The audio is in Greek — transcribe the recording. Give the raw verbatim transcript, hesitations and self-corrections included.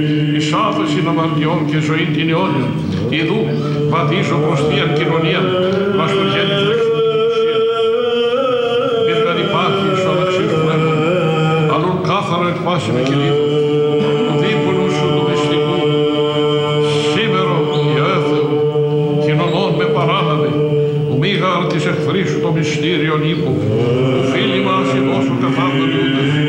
εις άφεση αμαρτιών και ζωή την αιώνιον, ιδού βαδίζω προς θείαν κοινωνία, μας χωριένει φρέξου την ουσία. Μην δεν υπάρχει εις όναξης πνεύμων, αλλον κάθαρο εκ πάση με κυλίδου, του δίπολου σου του μυστικού, σήμερο Υιέ Θεού, κοινωνών με παράλαβε, ου μήγαρ της εχθρής σου το μυστήριον ύπου, ου φίλοι μας ειδώσου καθάρτων Ιούδες,